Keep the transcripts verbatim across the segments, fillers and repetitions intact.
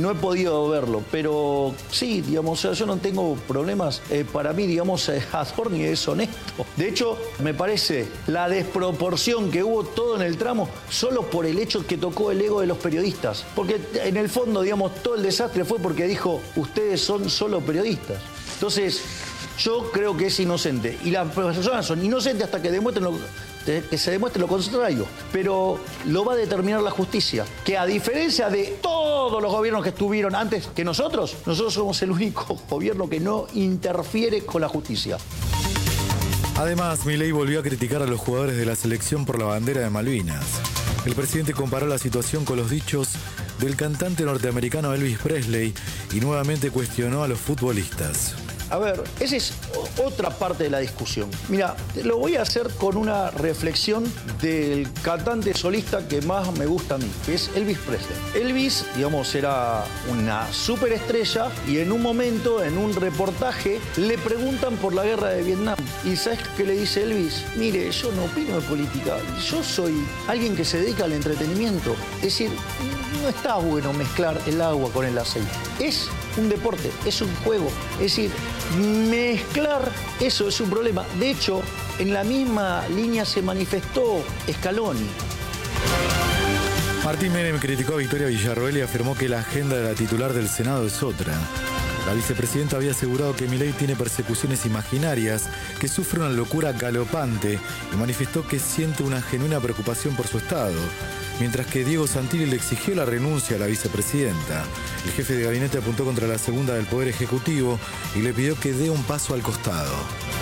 no he podido verlo, pero sí, digamos, o sea, yo no tengo problemas. Eh, para mí, digamos, eh, Adorni es honesto. De hecho, me parece la desproporción que hubo todo en el tramo solo por el hecho que tocó el ego de los periodistas. Porque en el fondo, digamos, todo el desastre fue porque dijo, ustedes son solo periodistas. Entonces, yo creo que es inocente. Y las personas son inocentes hasta que demuestren lo, que se demuestre lo contrario. Pero lo va a determinar la justicia. Que a diferencia de todos los gobiernos que estuvieron antes que nosotros, nosotros somos el único gobierno que no interfiere con la justicia. Además, Milei volvió a criticar a los jugadores de la selección por la bandera de Malvinas. El presidente comparó la situación con los dichos del cantante norteamericano Elvis Presley y nuevamente cuestionó a los futbolistas. A ver, esa es otra parte de la discusión. Mira, lo voy a hacer con una reflexión del cantante solista que más me gusta a mí, que es Elvis Presley. Elvis, digamos, era una superestrella y en un momento, en un reportaje, le preguntan por la guerra de Vietnam. ¿Y sabes qué le dice Elvis? Mire, yo no opino de política, yo soy alguien que se dedica al entretenimiento. Es decir, no está bueno mezclar el agua con el aceite. Es un deporte, es un juego. Es decir, mezclar eso es un problema. De hecho, en la misma línea se manifestó Scaloni. Martín Menem criticó a Victoria Villarroel y afirmó que la agenda de la titular del Senado es otra. La vicepresidenta había asegurado que Milei tiene persecuciones imaginarias, que sufre una locura galopante y manifestó que siente una genuina preocupación por su estado. Mientras que Diego Santilli le exigió la renuncia a la vicepresidenta. El jefe de gabinete apuntó contra la segunda del Poder Ejecutivo y le pidió que dé un paso al costado.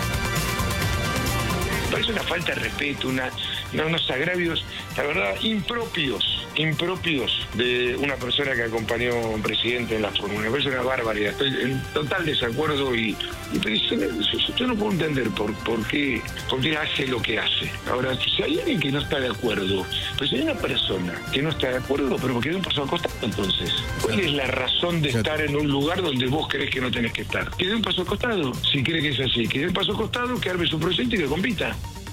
Parece una falta de respeto, una, unos agravios, la verdad, impropios, impropios de una persona que acompañó a un presidente en la fórmula. Me parece una barbaridad. Estoy en total desacuerdo y, y yo, yo no puedo entender por, por, qué, por qué hace lo que hace. Ahora, si hay alguien que no está de acuerdo, pues si hay una persona que no está de acuerdo, pero porque dé un paso al costado, entonces, ¿cuál es la razón de estar en un lugar donde vos crees que no tenés que estar? Que dé un paso al costado, si cree que es así. Que dé un paso al costado, que arme su proyecto y que compita.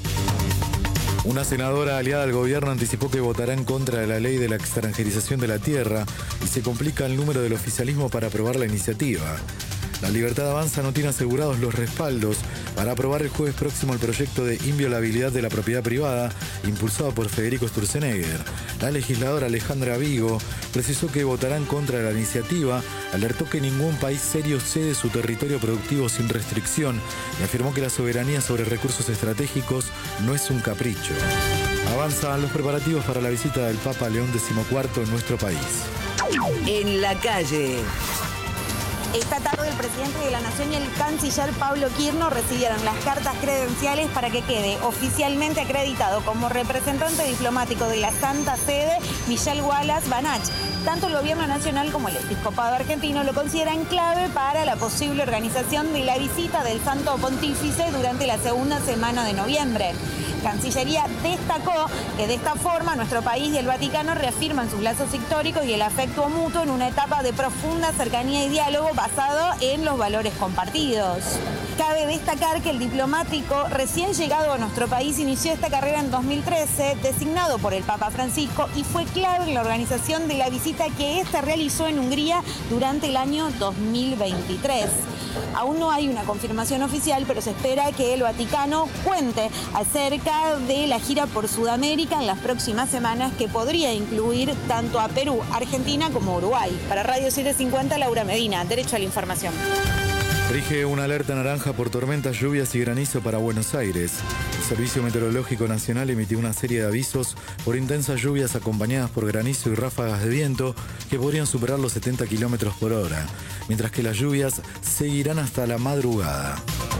Una senadora aliada al gobierno anticipó que votará en contra de la ley de la extranjerización de la tierra y se complica el número del oficialismo para aprobar la iniciativa. La Libertad Avanza no tiene asegurados los respaldos para aprobar el jueves próximo el proyecto de inviolabilidad de la propiedad privada impulsado por Federico Sturzenegger. La legisladora Alejandra Vigo precisó que votará en contra de la iniciativa, alertó que ningún país serio cede su territorio productivo sin restricción y afirmó que la soberanía sobre recursos estratégicos no es un capricho. Avanzan los preparativos para la visita del Papa León decimocuarto en nuestro país. En la calle. Esta tarde el presidente de la Nación y el canciller Pablo Quirno recibieron las cartas credenciales para que quede oficialmente acreditado como representante diplomático de la Santa Sede Michel Wallace Banach. Tanto el gobierno nacional como el episcopado argentino lo consideran clave para la posible organización de la visita del Santo Pontífice durante la segunda semana de noviembre. Cancillería destacó que de esta forma nuestro país y el Vaticano reafirman sus lazos históricos y el afecto mutuo en una etapa de profunda cercanía y diálogo basado en los valores compartidos. Cabe destacar que el diplomático recién llegado a nuestro país inició esta carrera en dos mil trece, designado por el Papa Francisco, y fue clave en la organización de la visita que éste realizó en Hungría durante el año dos mil veintitrés. Aún no hay una confirmación oficial, pero se espera que el Vaticano cuente acerca de la gira por Sudamérica en las próximas semanas, que podría incluir tanto a Perú, Argentina como Uruguay. Para Radio setecientos cincuenta, Laura Medina, Derecho a la Información. Rige una alerta naranja por tormentas, lluvias y granizo para Buenos Aires. El Servicio Meteorológico Nacional emitió una serie de avisos por intensas lluvias acompañadas por granizo y ráfagas de viento que podrían superar los setenta kilómetros por hora, mientras que las lluvias seguirán hasta la madrugada.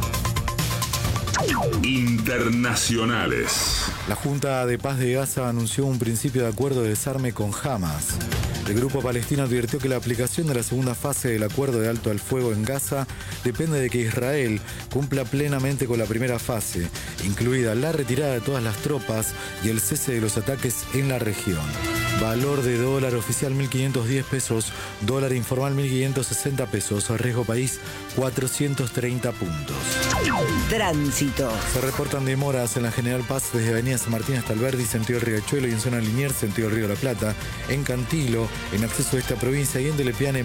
Internacionales. La Junta de Paz de Gaza anunció un principio de acuerdo de desarme con Hamas. El grupo palestino advirtió que la aplicación de la segunda fase del acuerdo de alto al fuego en Gaza depende de que Israel cumpla plenamente con la primera fase, incluida la retirada de todas las tropas y el cese de los ataques en la región. Valor de dólar oficial mil quinientos diez pesos, dólar informal mil quinientos sesenta pesos, riesgo país cuatrocientos treinta puntos. Tránsito. Se reportan demoras en la General Paz desde Avenida San Martín hasta Alberdi, sentido Riachuelo, y en zona Liniers, sentido Río de la Plata, en Cantilo, en acceso a esta provincia, y en Telepiane,